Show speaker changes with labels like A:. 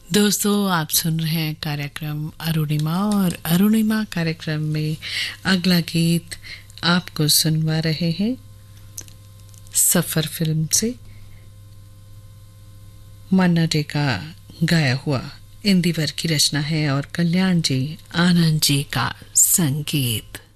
A: दोस्तों, आप सुन रहे हैं कार्यक्रम अरुणिमा और अरुणिमा कार्यक्रम में अगला गीत आपको सुनवा रहे हैं सफर फिल्म से मन्ना डे का गाया हुआ। इंदिवर की रचना है और कल्याण जी आनंद जी का संगीत।